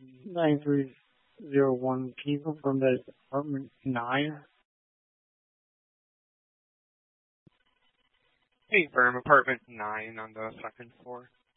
9301. Can you confirm that it's apartment 9? Hey, firm, apartment 9 on the second floor.